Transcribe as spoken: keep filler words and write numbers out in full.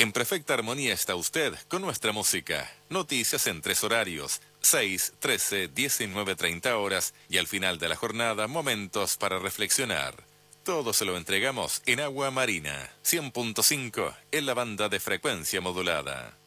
En perfecta armonía está usted con nuestra música. Noticias en tres horarios, seis, trece, diecinueve, treinta horas y al final de la jornada momentos para reflexionar. Todo se lo entregamos en Agua Marina, cien punto cinco en la banda de frecuencia modulada.